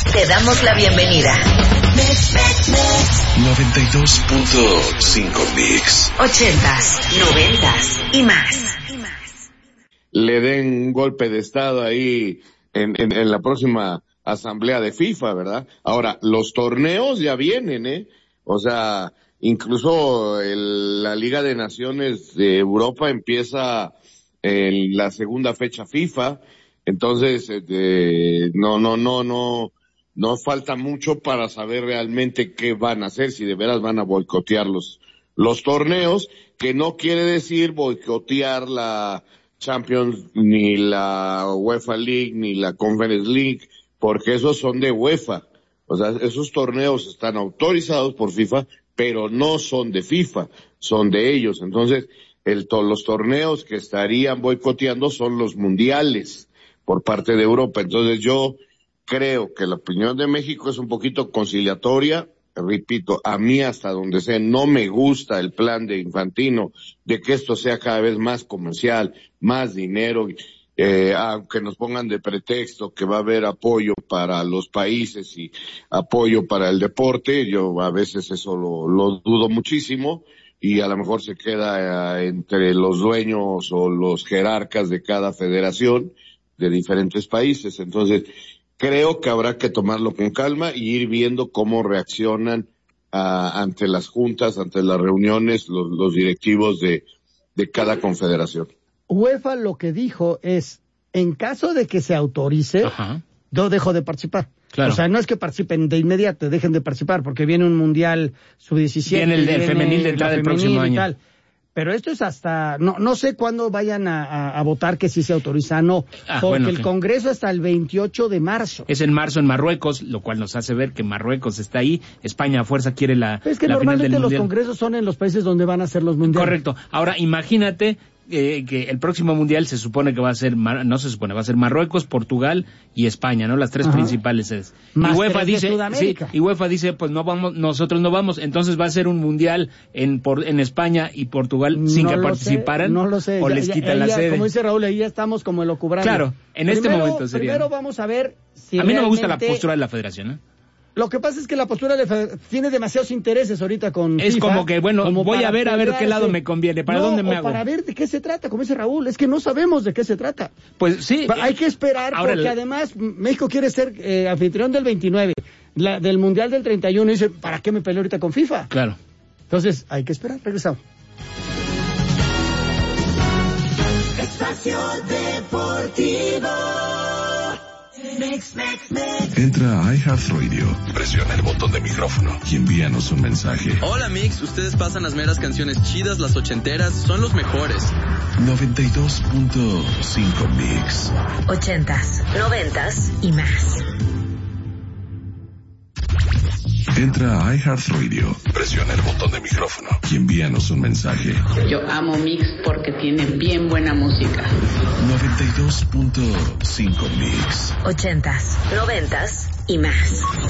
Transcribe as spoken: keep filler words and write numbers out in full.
Te damos la bienvenida. noventa y dos punto cinco Mix. Ochentas, noventas y más. Le den un golpe de estado ahí en, en, en la próxima asamblea de FIFA, ¿verdad? Ahora, los torneos ya vienen, ¿eh? O sea, incluso el, la Liga de Naciones de Europa empieza en la segunda fecha FIFA, entonces eh, no, no, no, no, no falta mucho para saber realmente qué van a hacer, si de veras van a boicotear los, los torneos, que no quiere decir boicotear la Champions, ni la UEFA League, ni la Conference League, porque esos son de UEFA. O sea, esos torneos están autorizados por FIFA, pero no son de FIFA, son de ellos. Entonces, el, to, los torneos que estarían boicoteando son los mundiales por parte de Europa. Entonces, yo creo que la opinión de México es un poquito conciliatoria. Repito, a mí hasta donde sé, no me gusta el plan de Infantino de que esto sea cada vez más comercial, más dinero, eh, aunque nos pongan de pretexto que va a haber apoyo para los países y apoyo para el deporte. Yo a veces eso lo, lo dudo muchísimo y a lo mejor se queda eh, entre los dueños o los jerarcas de cada federación de diferentes países. Entonces, creo que habrá que tomarlo con calma y ir viendo cómo reaccionan uh, ante las juntas, ante las reuniones, los, los directivos de, de cada confederación. UEFA lo que dijo es, en caso de que se autorice, Ajá. yo dejo de participar. Claro. O sea, no es que participen de inmediato, dejen de participar, porque viene un mundial sub diecisiete. Viene el del femenil de entrada del próximo año. Tal. Pero esto es hasta, no no sé cuándo vayan a, a, a votar que si se autoriza, no, ah, porque bueno, el okay. Congreso hasta el veintiocho de marzo. Es en marzo en Marruecos, lo cual nos hace ver que Marruecos está ahí, España a fuerza quiere la Es que la normalmente final del los mundial. congresos son en los países donde van a ser los mundiales. Correcto. Ahora, imagínate eh, que el próximo mundial se supone que va a ser, no se supone, va a ser Marruecos, Portugal y España, ¿no? Las tres Ajá. principales es. Más y UEFA dice, sí, y UEFA dice, pues no vamos, nosotros no vamos, entonces va a ser un mundial en por, en España y Portugal sin no que lo participaran. Sé, no lo sé. O ya, les ya, quitan ya, la sede. Como dice Raúl, ahí ya estamos como el ocubrando. Claro, en primero, este momento sería. Primero vamos a ver si a mí no me gusta la realmente... postura de la federación, ¿eh? Lo que pasa es que la postura de tiene demasiados intereses ahorita con Es FIFA, como que, bueno, como voy a ver a ver qué lado me conviene, para no, dónde me o hago. para ver de qué se trata, como dice Raúl, es que no sabemos de qué se trata. Pues sí. Pa- hay que esperar, ahora porque el... además México quiere ser eh, anfitrión del veintinueve, la, del Mundial del treinta y uno, y dice, ¿para qué me peleo ahorita con FIFA? Claro. Entonces, hay que esperar, regresamos. Espacio Deportivo. Mix, mix, mix. Entra a iHeartRadio, presiona el botón de micrófono y envíanos un mensaje. Hola Mix, ustedes pasan las meras canciones chidas, las ochenteras, son los mejores. noventa y dos punto cinco Mix. Ochentas, noventas y más. Entra a iHeartRadio, presiona el botón de micrófono y envíanos un mensaje. Yo amo Mix porque tiene bien buena música. noventa y dos punto cinco Mix. Ochentas, noventas y más.